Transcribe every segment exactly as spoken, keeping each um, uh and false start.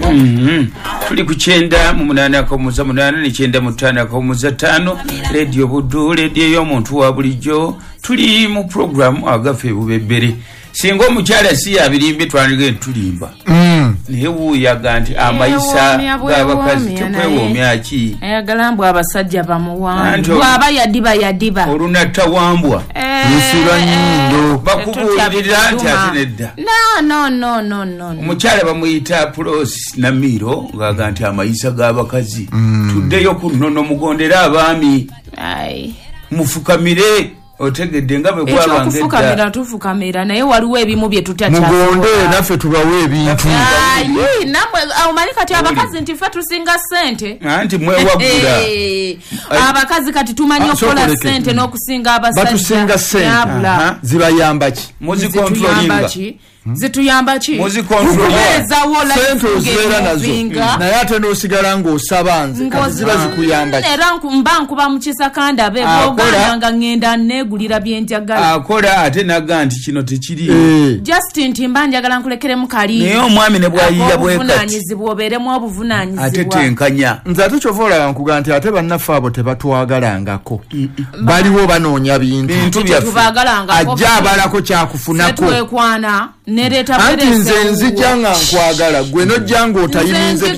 Mhm. Tuli kuchenda mu munana ko muza munana ni chenda mutana ko muza tano radio Buddu radio yo muntu wa bulijjo tuli mu program agafe bubebere singo omukyala si yabirimbe twanige tulimba mm ne wuyaga nti amayisa gabakazi tekwewomya ki ayagalambwa abasajja bamuwamba bwaba yadiba yadiba olunata wambwa nisura nyindo bakubulira nti atinedda no no no no no omukyala bamuyita Pros Namiro gaga nti amayisa gabakazi mm. tuddeyo kunono mugondera abaami ai mufukamire otegedde nga bwe gwaba ngedda tufukamira tufukamira naye waliwo ebimu bye tutacya mugonde naffe tubawe ebintu ai namwe au malika ti abakazi nti fe tusinga sente anti mwewagula abakazi kati tumanyi okukola sente n'okusinga abasajja batusinga sente zibayamba ki muzi controllinga zituyamba ki muzi controllinga sente ozera nazo naye ate n'osigala ng'osabanze kati ziba zikuyamba ki era mba nkuba mu kisakanda be bwoganda nga ngenda negulira byenjagala akola ate naga nti kino tekiri Justin timba njagala nkulekeremu kali naye omwami ne bwayiya bwekati obuvunanyizibwa obeeremu obuvunanyizibwa ate tenkanya nze ate kyovoolaba nkuga nti ate bannaffe abo tebatwagalangako baliwo banoonya bintu ajja abalako kyakufunako twekwana nereta anti nze nzija nga nkwagala gwe nojja ng'otayinze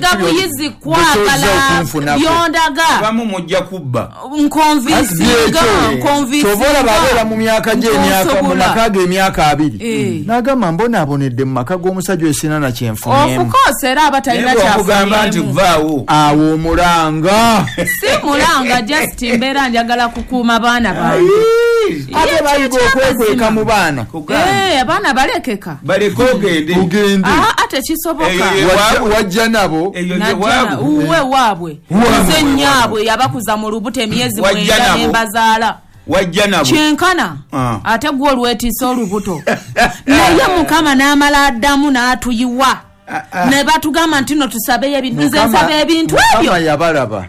byondaga bamu mujja kubba nkonvinsinga nkonvinsinga tobola babeera mu myaka gy'emyaka mu maka g'emyaka abiri n'agamba mbonaabonedde mu maka g'omusajja esinana kyenfunyeemu ofukose era abatalina kyakugamba nti vaawo awo omulanga si mulanga just mbeera njagala kukuuma baana bange ate bayiga okwekweka mu baana abaana balekeka baleko ogende ugende ate kisoboka wajja nabo uwe waabwe nze nyaabwe yabakuza mu lubuto emyezi mwenda nembazaala wajja nabo kyenkana ate gwe olwetiisa olubuto naye mukama n'amala addamu n'atuyiwa ne batugamba nti no tusabeyo ebintu nze nsaba ebintu ebyo yabalaba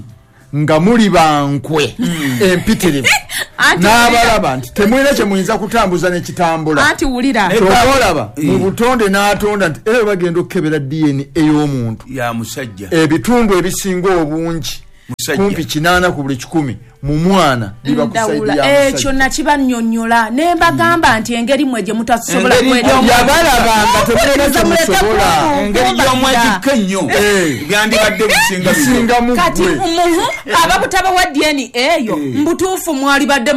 nga muli bankwe empitirivu n'abalaba nti temulina kye muyinza kutambuza nekitambula anti wulira olaba mu butonde n'atonda nti era bagenda okukebera D N A ey'omuntu ya musajja ebitundu ebisinga obungi kumpi kinaana ku buli kikumi mu mwana bibakusaidia ekyo nakiba nnyonnyola ne mbagamba nti engeri mwe gye mutasobola yabalabanga temulina kye musobola engeri gy'omwagikka nnyo byandibadde bisinga mu kati omuntu ababutaba wa D N A eyo mbutuufu mwali badde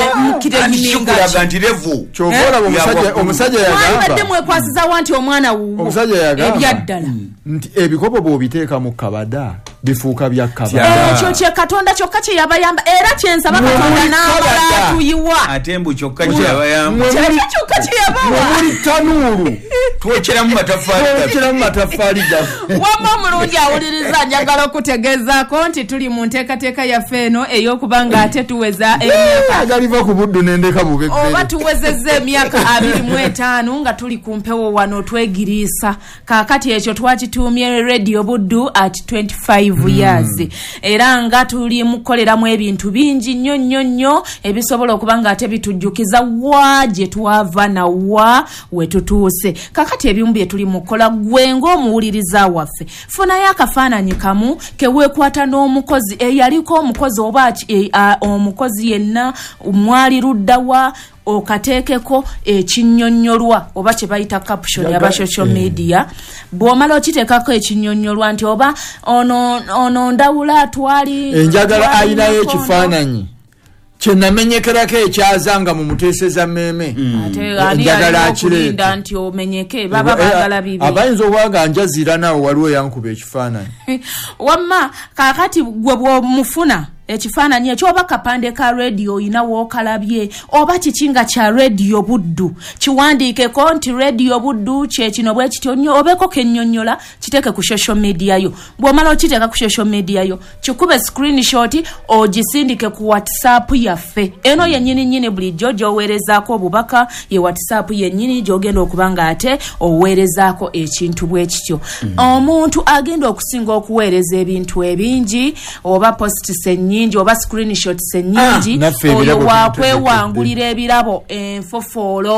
mukireyininga nti revu kyovola omusajja yagamba badde mwekwasizawo nti omwana wuwo omusajja yagamba ebyaddala nti ebikopo bw'obiteeka mu kabada bifuuka bya kabada ekyo kye Katonda kyokka kye yabayamba era kyensaba Katonda n'amala atuyiwa ate mbu kyokka kye yabayamba kyokka kye yabawa muli tanuulu twekeramu mataffaali twekeramu mataffaali wamma omulungi awuliriza njagala okutegeezaako nti tuli mu nteekateeka yaffe eno ey'okuba nga ate tuweza emyaka agaliva ku buddu n'endeka bubebbere oba tuwezezza emyaka abiri mu etaano nga tuli ku mpewo wano twegiriisa kaakati ekyo twakituumye Radio Buddu at twenty-five years era nga tuli mukoleramu ebintu bingi nnyo nnyo nnyo ebisobola okuba nga ate bitujjukiza wa gye twava na wa we tutuuse kakati ebimu bye tuli mukola gwe ng'omuwuliriza waffe funayo akafaananyi kamu keweekwata n'omukozi eyaliko omukozi oba omukozi yenna mwali luddawa okateekeko ekinnyonnyolwa oba kye bayita caption yaba social media bw'omala okiteekako ekinnyonnyolwa nti oba ono ono ndawula twali enjagala ayinayo ekifaananyi kye namenyekerako ekyazanga mu muteeseza mmeme enjagala akirinda nti omenyeke baba baagala bibi abayinza okuba njazira naawe waliwo yankuba ekifaananyi wamma kaakati gwe bw'omufuna ekifaananyi ekyo oba kapande ka radio ina wookalabye oba kikinga kya Radio Buddu kiwandiikeko nti Radio Buddu kye kino bwe kityo nnyo obeeko kennyonnyola kiteeke ku social media yo bw'omala okiteeka ku social media yo kikube screenshot ogisindike ku WhatsApp yaffe eno yennyini nnyini bulijjo gy'oweerezaako obubaka ye WhatsApp yennyini gy'ogenda okuba nga ate oweerezaako ekintu bwe kityo omuntu agenda okusinga okuweereza ebintu ebingi oba posts ennyingi oba screenshot ennyingi oyo waakwewangulira ebirabo enfofoolo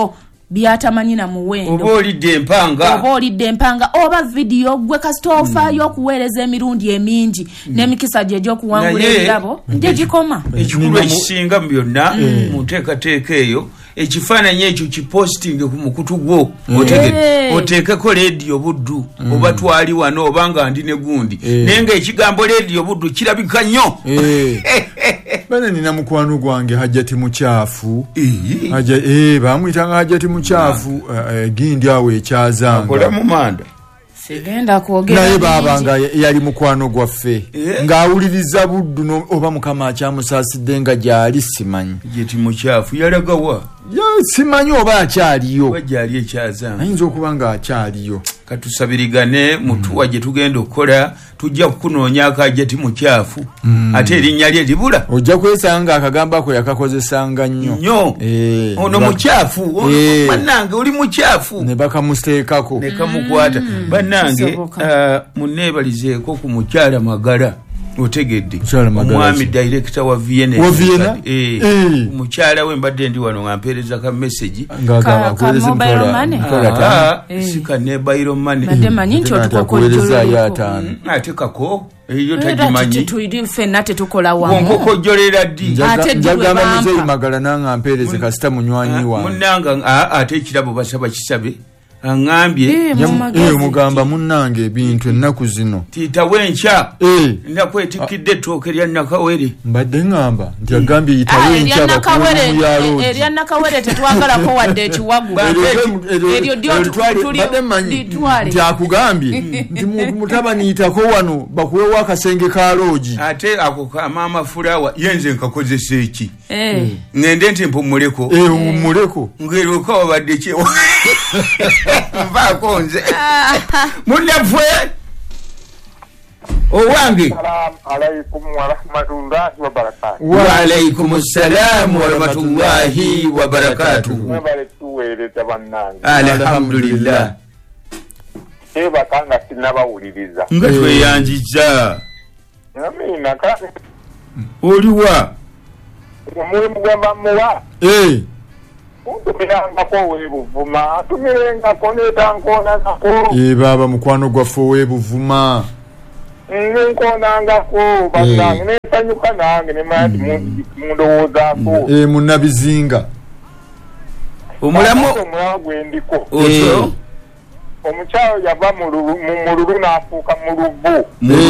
byatamanyi na muwendo oba olidde empanga oba olidde empanga oba video gwe kasitofa mm. y'okuweereza emirundi emingi mm. n'emikisa gye gy'okuwangula ebirabo gye gikoma ekikulu ekisinga mu byonna mu nteekateeka eyo ekifaananyi ekyo kiposting ku mukutu gwo otegedde oteekeko leediyo buddu oba twali wano oba nga ndi ne gundi naye nga ekigambo leediyo buddu kirabika nnyo bane nina mukwano gwange Hajjati Mukyafu haja eh bamuyitanga Hajjati Mukyafu gindi awo ekyazanga akola mu manda sigenda kwogera naye babanga yali mukwano gwaffe ng'awuliriza buddu no oba mukama akyamusaasidde nga gyali simanyi Hajjati Mukyafu yalagawa yo simanyi oba akyaliyo wajali ekyazanga ayinza okuba nga akyaliyo katusabirigane mutuwa gye tugenda okukola tujja kukunoonya Hajjati Mukyafu mm. ate erinnya lye libula ojja kwesanga akagamba ko yakakozesanga nnyo nnyo eh, ono mukyafu eh, bannange oli mukyafu ne bakamusteekako ne kamukwata mm. bannange uh, munneebalizeeko ku mukyala Magala otegedde omwami director wa Vienna wa Vienna eh mukyala we mbadde ndi wano ngampereza ka message ngagamba akoleza mkola sika ne bayiro money bade manyi nti otukokoleza ya tano ate kako eyo tajimanyi tuidi fenna tetukola wamu ngonkoko jolera di ate njagamba muzeyi Magala nanga mpereze kasita munywanyi wa munanga ate kirabo basaba kisabe angambye eh mugamba munnange ebintu ennaku zino tita wencha eh ndakwetikidde toke lya nakawere mbadde ngamba nti agambye yitawe encha bakawere erya nakawere tetwagala ko wadde ekiwagu eryo dio tuli litwale nti akugambye nti mutabani yitako wano bakuwe wakasenge ka loji ate ako mama fulawa yenze nkakozesa eki eh ngende nti mpumuleko eh umuleko ngero ko badde kyewa mvako nze munafwe owange salamu alaikum wa rahmatullahi wa barakatuh wa alaikum assalam wa rahmatullahi wa barakatuh mwebale tuwere tabannange alhamdulillah eba kanga sinabawuliriza nga tweyanjiza amina ka oliwa mwe mugamba muwa eh utumiranga ko webuvuma atumirenga ko netankona nako eh baba mukwano gwaffe webuvuma nkonanga ko bannange nesanyuka nange nemati mundowozaako eh munabizinga omulamu omulamu gwendiko ozo omukyalo yava mu lulu n'afuuka mu luvu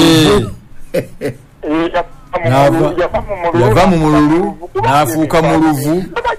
yava mu mululu n'afuuka mu luvu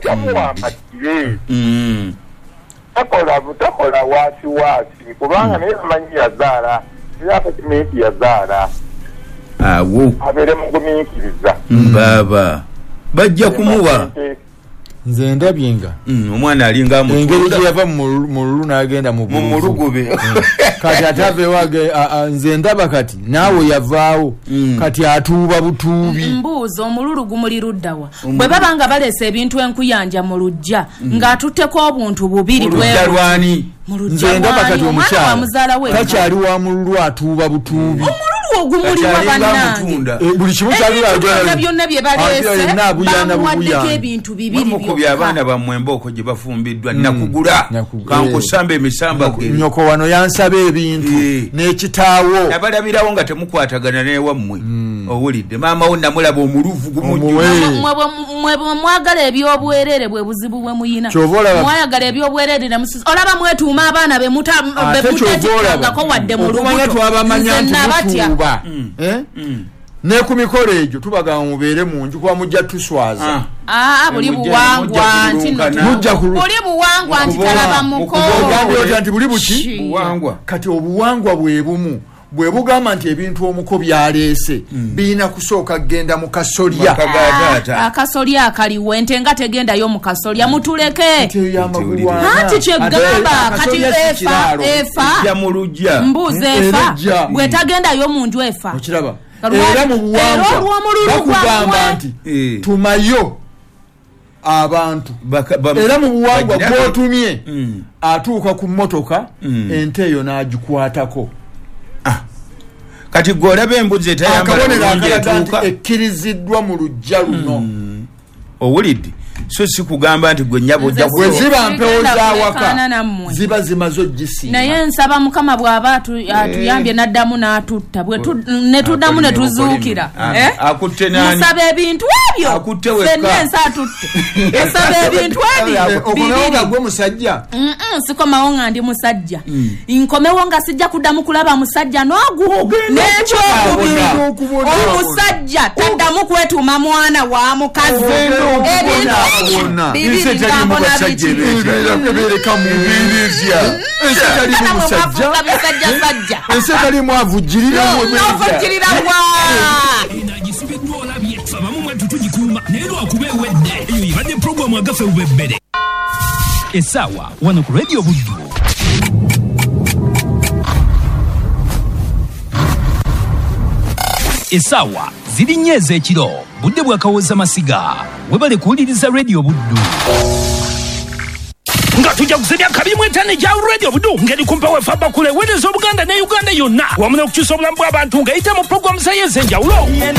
takola takola waasi waasi kubanga naye amanyi yazaala yafatimenti yazaala awo abeere mugumiikiriza baba bajja kumuwa nze ndabyenga omwana alinga engeri gye yava mu lulu n'agenda mu mulugube kati atave wage nze ndaba kati naawe yavaawo kati atuuba butuubi mbuuzo omululu gumuli luddawa bwe baba nga baleese ebintu enkuyanja mu lujja ng'atutteko obuntu bubiri lwani nze ndaba kati omukyala takyali wa mululu atuuba butuubi ogumuliwa bannange buli kimu kyalula byonna bye baleese bamuwaddeko ebintu bibiri byokka abaana bammwe embooko gye bafumbiddwa nakugula kankusamba emisamba ge nyoko wano yansaba ebintu n'ekitaawo nabalabirawo nga temukwatagana newammwe owulidde maama wo namulaba omuluvu gumujjumwe mwagala ebyobwerere bwe buzibu bwe muyina mwayagala ebyobwerere nemusiza olaba mwetuuma abaana be mutateekangako wadde mu lubuto Mm. Eh? Mm. Ne ku mikolo egyo tubagamba mubeere mu nju kwa mujja tuswaza ah buli buwangwa mujja ku buli buwangwa ntitalaba muko ogambye nti buli buki buwangwa kati obuwangwa bwe bumu bwe bugamba nti ebintu omuko byaleese biina kusooka kgenda mu kasolya akasolya akaliwo ente nga tegendayo mu kasolya mutuleke ati kyegamba kati efa efa mbuuze efa bwe tagendayo mu nju efa okiraba era mu buwangwa bakugamba nti tumayo abantu era mu buwangwa bw'otumye atuuka ku mmotoka ente eyo n'agikwatako kati gwolaba embuzi etayambala ekkiriziddwa mu lujja luno owulidde so si kugamba nti gwe nyabo ojja gwe ziba mpewo za waka ziba zimaze ogisiima naye nsaba mukama bw'aba atuyambye n'addamu n'atutta bwe ne tuddamu ne tuzuukira akutte nani musaba ebintu ebyo fenna ensi atutte musaba ebintu ebyo okomewo nga gwe musajja sikomawo nga ndi musajja nkomewo nga sijja kuddamu kulaba musajja n'ogu n'ekyokubiri omusajja taddamu kwetuuma mwana wa mukazi ebintu bibiri ngambo na biki ensi etalimu avujjirira ovujjirira inagisibiddwa olabye abamu mwettu tugikuuma naye lwakuba ewedde eyo yibadde puroguramu agafe bubebbere essaawa wano ku radio buddu essaawa ziri nnyo ez'ekiro budde bwakawooza masiga webale kuwuliriza radio buddu nga tujja kusebya kabiri mwetaano gya radio buddu ngeri kumpewe faba kule weereza obuganda ne uganda yonna wamu n'okukyusa obulamu bw'abantu ng'eyita mu puroguramu zayo ez'enjawulo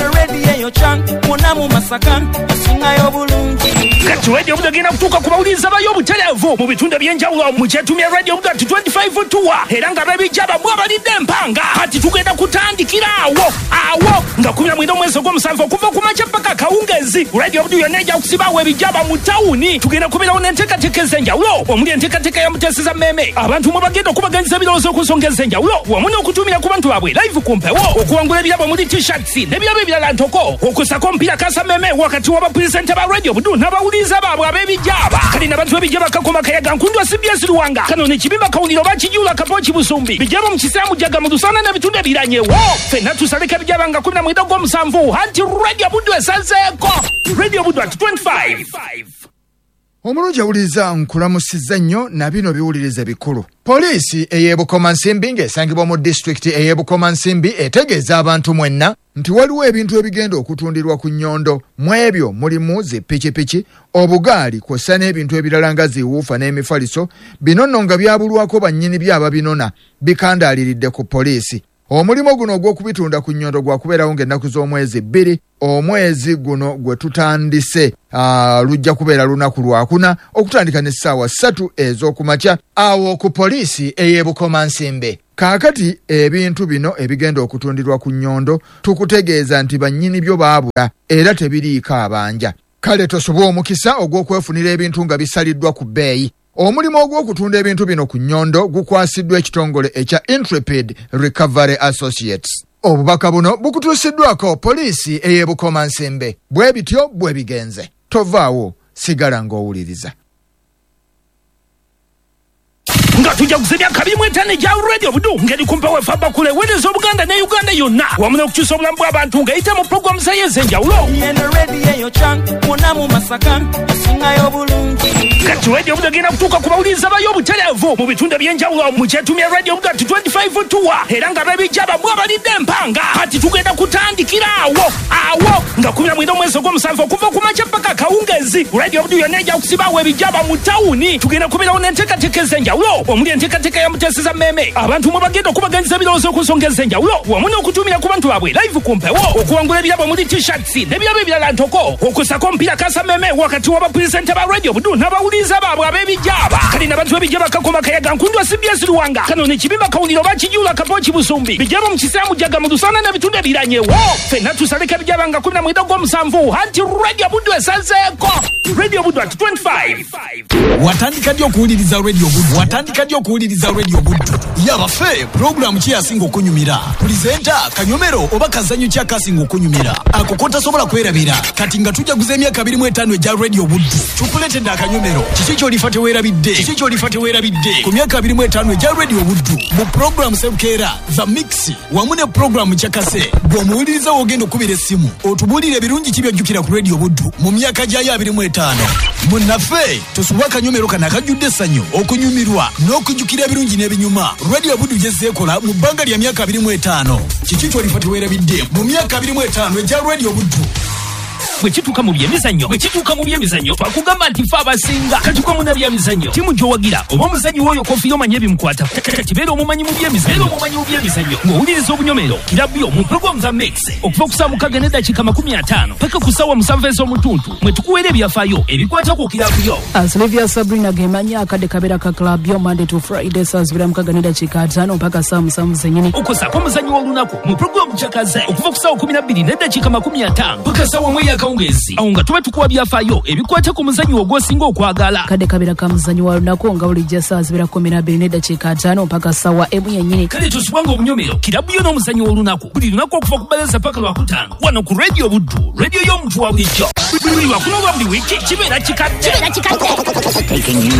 kati radio buddu egenda kutuuka ku bawuliriza bayo obutereevu mu bitundu eby'enjawulo mu kyetumya radio buddu ati twenty-five tuwa era nga babijjaba bwabalidde empanga kati tugenda kutandikira awo awo nga kumi na mwenda omwezi ogw'omusanvu okuva ku makya paka akawungezi radio buddu yonna ejja kusibaawo ebijjaba mu tawuni tugenda kubeerawo n'enteekateeka ez'enjawulo omuli enteekateeka ya muteesi za mmeeme abantu mwe bagenda okubaganyiza ebirowoozo ku nsonga ez'enjawulo wamu n'okutumira ku bantu baabwe live ku mpewo okuwangula ebirabo omuli t-shirts n'ebirabo ebirala ntoko okusako omupiira kasa mmeeme wakati w'abapuresenta ba radio buddu n'abawuliriza baabwe ab'ebijjaaba kali n'abantu b'ebijjaaba kakoma kayaga nkundwa C B S Luwanga kano ne kibimba kawuliro bakijula kapochi busumbi bijjaaba mu kisaamu jaga mu lusana n'ebitundu ebiranyewo ffenna tusaleka ebijjaaba nga kumi na mwenda ogw'omusanvu anti radio buddu esazeeko radio buddu at twenty-five omulungi awuliriza nkulamusizza nnyo na bino biwuliriza bikulu poliisi ey'e Bukomansimbi ng'esangibwa mu disitulikiti ey'e Bukomansimbi etegeeza abantu mwenna nti waliwo ebintu ebigenda okutundirwa ku nnyondo mu ebyo mulimu zi pikipiki obugaali kw'ossa n'ebintu ebirala nga ziwuufa n'emifaliso bino nno nga byabulwako bannyini by'ababinona bikandaaliridde ku poliisi omulimu guno ogw'okubitunda ku nnyondo gwakubeerawo ng'ennaku z'omwezi bbiri omwezi guno gwe tutandise lujja kubeera lunaku lwakuna okutandika n'essaawa ssatu ez'okumakya awo ku poliisi ey'e Bukomansimbi kaakati ebintu bino ebigenda okutundirwa ku nnyondo tukutegeeza nti bannyini byo baabula era tebiriiko abanja kale tosoba omukisa ogw'okwefunira ebintu nga bisaliddwa ku bbeeyi omulimu ogw'okutunda ebintu bino ku nnyondo gukwasiddwa ekitongole ekya Intrepid Recovery Associates obubaka buno bukutuusiddwako poliisi ey'e Bukomansimbi bwe bityo bwe bigenze tovaawo sigala ng'owuliriza nga tujja kusebya kabiri mwetaano gya radio buddu ngeri kumpewe faba kule weereza obuganda ne uganda yonna wamu n'okukyusa obulamu bw'abantu ng'eyita mu puroguramu zayo ez'enjawulo kati radio buddu egenda kutuuka ku bawuliriza bayo obutereevu mu bitundu eby'enjawulo mu kyetumya radio buddu ati twenty-five tuwa era nga babijjaba bwabalidde empanga kati tugenda kutandikira awo awo nga kumi na mwenda omwezi ogw'omusanvu okuva ku makya paka akawungezi radio buddu yonna ejja kusibaawo ebijjaba mu tawuni tugenda kubeerawo n'enteekateeka ez'enjawulo omuli enteekateeka ya muteesi za mmeeme abantu mwe bagenda okubaganyiza ebirowoozo ku nsonga ez'enjawulo wamu n'okutumira ku bantu baabwe live ku mpewo okuwangula ebirabo omuli t-shirts n'ebirabo ebirala ntoko okusako omupiira kasa mmeeme wakati w'abapuresenta ba radio buddu n'abawuliriza baabwe ab'ebijjaaba kali n'abantu b'ebijjaaba kakoma kayaga nkundwa C B S Luwanga kano ne kibimba kawuliro bakijula kapochi busumbi bijjaaba mu kisaamu jaga mu lusana n'ebitundu ebiranyewo ffenna tusaleka ebijjaaba nga kumi na mwenda ogw'omusanvu anti radio buddu esazeeko radio buddu at twenty-five watandika ddi okuwuliriza radio buddu watandika ddi okuwuliriza radio buddu yabafe puroguramu ki yasinga okunyumira pulizenta kanyomero oba kazanyo ki akasinga okunyumira ako kotasobola kwerabira kati nga tujjaguza emyaka abiri mu etaano egya radio buddu tukuleetedde akanyomero kiki ky'olifa teweerabidde kiki ky'olifa teweerabidde ku myaka abiri mu etaano egya radio buddu mu puroguramu sebukeera the mix wamu ne puroguramu kyakase bw'omuwuliriza w'ogenda okubira essimu otubuulire ebirungi ki byajjukira ku radio buddu mu myaka gyayo abiri mu etaano munnaffe tosubwa akanyomero kano akajjudde essanyu okunyumirwa n'okujjukira ebirungi n'ebinyuma radio buddu gyezeekola mu bbanga lya myaka abiri mu etaano kiki ky'olifa teweerabidde mu myaka abiri mu etaano egya radio buddu bwekituuka mu byemizannyo bwekituuka mu byemizannyo twakugamba nti fe abasinga kati kwa muna byemizannyo timu gy'owagira oba omuzannyi w'oyo kofi omanyi ebimukwata kati beera omumanyi mu byemizannyo omumanyi mu byemizannyo ng'owuliriza obunyomero kirabyo mu program za mix okuva ku ssaawa mukaaga n'eddakiika makumi ataano paka ku ssaawa musanvu ez'omutuntu mwe tukuweera ebyafaayo ebikwata ku kirabyo. Silvia Sabrina gemanya akadde kabeera ka kirabyo Monday to Friday saa zibiri mukaaga n'eddakiika ataano mpaka ssaawa musanvu zennyini okusaako omuzannyi w'olunaku mu program kyakaze okuva ku ssaawa kumi na bbiri n'eddakiika makumi ataano paka ssaawa mu ey'akawungeezi awo nga tuba tukuwa byafaayo ebikwata ku muzannyi ogw'osinga okwagala. Akadde kabeera ka muzannyi wa lunaku nga bulijja saa zibiri kumi na bbiri n'eddakiika ataano mpaka ssaawa emu yennyini. Kale tosubanga obunyomero kirabyo n'omuzannyi w'olunaku buli lunaku okuva ku bbalaza paka lwakutaano wano ku radio Buddu, radio y'omuntu wa bulijjo buli lwakuna oba buli wiiki kibeera kikadde.